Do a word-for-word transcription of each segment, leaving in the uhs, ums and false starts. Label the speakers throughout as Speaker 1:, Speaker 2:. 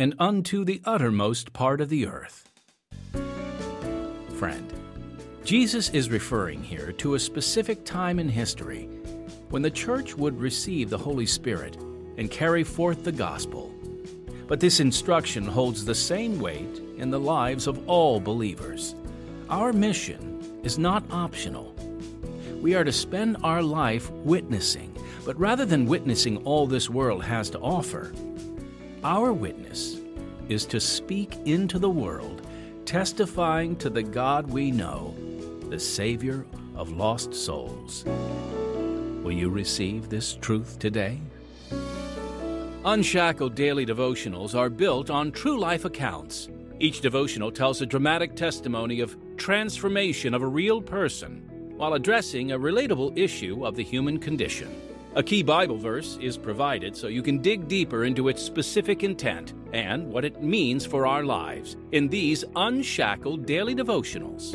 Speaker 1: and unto the uttermost part of the earth. Friend, Jesus is referring here to a specific time in history when the church would receive the Holy Spirit and carry forth the gospel. But this instruction holds the same weight in the lives of all believers. Our mission is not optional. We are to spend our life witnessing, but rather than witnessing all this world has to offer, our witness is to speak into the world, testifying to the God we know, the Savior of lost souls. Will you receive this truth today? Unshackled daily devotionals are built on true life accounts. Each devotional tells a dramatic testimony of transformation of a real person while addressing a relatable issue of the human condition. A key Bible verse is provided so you can dig deeper into its specific intent and what it means for our lives in these unshackled daily devotionals.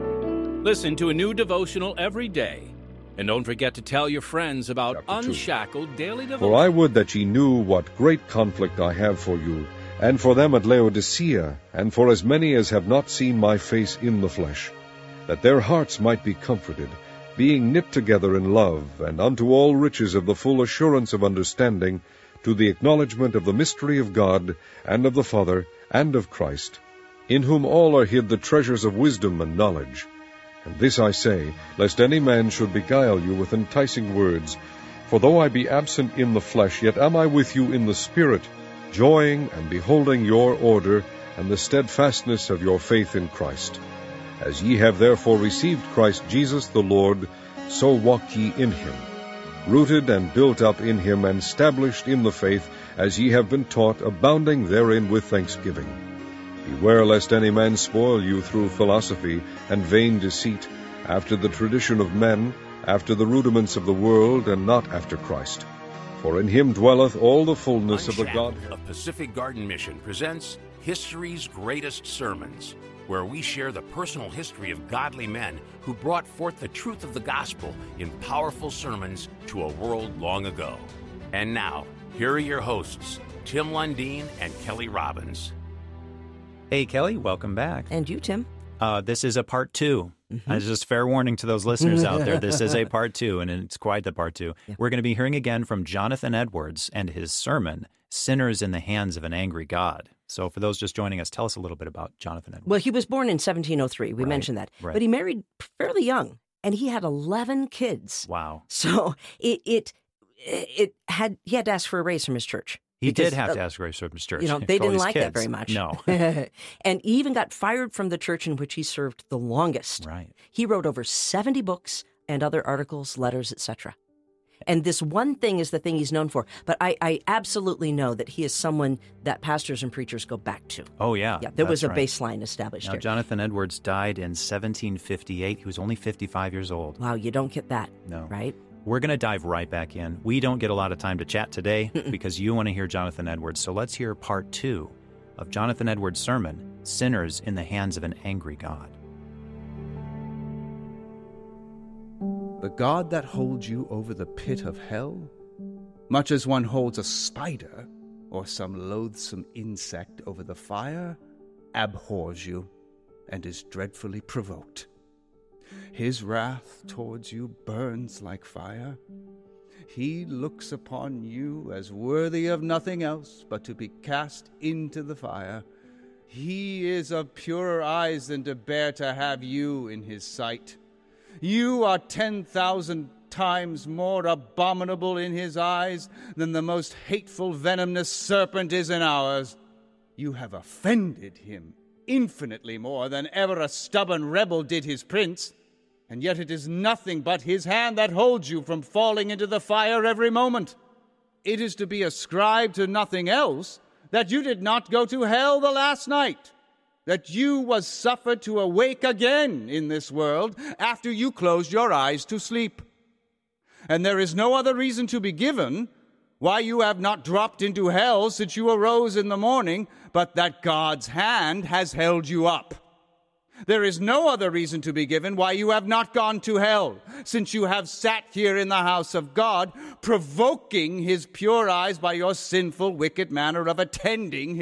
Speaker 1: Listen to a new devotional every day. And don't forget to tell your friends about Unshackled Daily Devotionals.
Speaker 2: For I would that ye knew what great conflict I have for you, and for them at Laodicea, and for as many as have not seen my face in the flesh, that their hearts might be comforted, being knit together in love, and unto all riches of the full assurance of understanding, to the acknowledgement of the mystery of God, and of the Father, and of Christ, in whom all are hid the treasures of wisdom and knowledge. And this I say, lest any man should beguile you with enticing words. For though I be absent in the flesh, yet am I with you in the Spirit, joying and beholding your order, and the steadfastness of your faith in Christ. As ye have therefore received Christ Jesus the Lord, so walk ye in him, rooted and built up in him, and established in the faith, as ye have been taught, abounding therein with thanksgiving. Beware lest any man spoil you through philosophy and vain deceit, after the tradition of men, after the rudiments of the world, and not after Christ. For in him dwelleth all the fullness of the Godhead.
Speaker 3: Of Pacific Garden Mission presents History's Greatest Sermons, where we share the personal history of godly men who brought forth the truth of the gospel in powerful sermons to a world long ago. And now, here are your hosts, Tim Lundeen and Kelly Robbins.
Speaker 4: Hey, Kelly, welcome back.
Speaker 5: And you, Tim.
Speaker 4: Uh, this is a part two.
Speaker 5: Mm-hmm.
Speaker 4: Uh, just fair warning to those listeners out there. This is a part two, and it's quite the part two.
Speaker 5: Yeah.
Speaker 4: We're going to be hearing again from Jonathan Edwards and his sermon, Sinners in the Hands of an Angry God. So for those just joining us, tell us a little bit about Jonathan Edwards.
Speaker 5: Well, he was born in seventeen oh three. We
Speaker 4: Right,
Speaker 5: mentioned that.
Speaker 4: right.
Speaker 5: But he married fairly young, and he had eleven kids.
Speaker 4: Wow.
Speaker 5: So it it it had he had to ask for a raise from his church.
Speaker 4: He
Speaker 5: because,
Speaker 4: did have
Speaker 5: uh,
Speaker 4: to ask grace from his church.
Speaker 5: You know, they
Speaker 4: for all
Speaker 5: didn't
Speaker 4: his
Speaker 5: like
Speaker 4: kids.
Speaker 5: that very much.
Speaker 4: No.
Speaker 5: And he even got fired from the church in which he served the longest.
Speaker 4: Right.
Speaker 5: He wrote over seventy books and other articles, letters, et cetera. And this one thing is the thing he's known for. But I, I absolutely know that he is someone that pastors and preachers go back to.
Speaker 4: Oh, yeah.
Speaker 5: Yeah, there was a
Speaker 4: that's right.
Speaker 5: baseline established
Speaker 4: Now,
Speaker 5: here.
Speaker 4: Jonathan Edwards died in seventeen fifty-eight. He was only fifty-five years old.
Speaker 5: Wow, you don't get that,
Speaker 4: No.
Speaker 5: right?
Speaker 4: We're going to dive right back in. We don't get a lot of time to chat today because you want to hear Jonathan Edwards. So let's hear part two of Jonathan Edwards' sermon, Sinners in the Hands of an Angry God.
Speaker 6: The God that holds you over the pit of hell, much as one holds a spider or some loathsome insect over the fire, abhors you and is dreadfully provoked. His wrath towards you burns like fire. He looks upon you as worthy of nothing else but to be cast into the fire. He is of purer eyes than to bear to have you in his sight. You are ten thousand times more abominable in his eyes than the most hateful venomous serpent is in ours. You have offended him infinitely more than ever a stubborn rebel did his prince. And yet it is nothing but his hand that holds you from falling into the fire every moment. It is to be ascribed to nothing else that you did not go to hell the last night, that you was suffered to awake again in this world after you closed your eyes to sleep. And there is no other reason to be given why you have not dropped into hell since you arose in the morning, but that God's hand has held you up. There is no other reason to be given why you have not gone to hell, since you have sat here in the house of God, provoking his pure eyes by your sinful, wicked manner of attending